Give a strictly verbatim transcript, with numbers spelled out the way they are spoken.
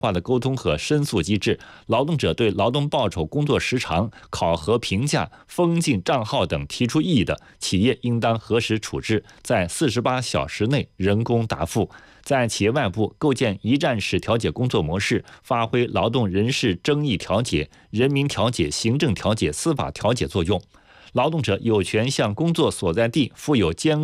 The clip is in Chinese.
化的沟通和申诉机制，劳动者对劳动报酬、工作时长、考核评价、封禁账号等提出异议的，企业应当核实处置，在四十八小时内人工答复。在企业外部构建一站式调解工作模式，发挥劳动人事争议调解、人民调解、行政调解、司法调解作用。劳动者有权向工作所在地负有监